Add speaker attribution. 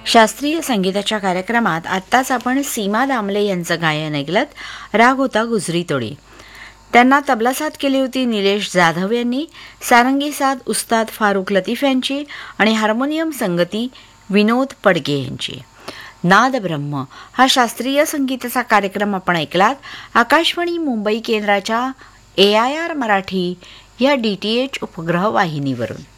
Speaker 1: शास्त्रीय संगीताच्या कार्यक्रमात आत्ताच आपण सीमा दामले यांचं गायन ऐकलत. राग होता गुजरी तोडी. त्यांना तबला साथ केली होती निलेश जाधव यांनी. सारंगी साथ उस्ताद फारुख लतीफ यांची आणि हार्मोनियम संगती विनोद पडगे यांची. नाद ब्रह्म हा शास्त्रीय संगीताचा कार्यक्रम आपण ऐकलात आकाशवाणी मुंबई केंद्राच्या AIR मराठी या DTH उपग्रह वाहिनीवरून.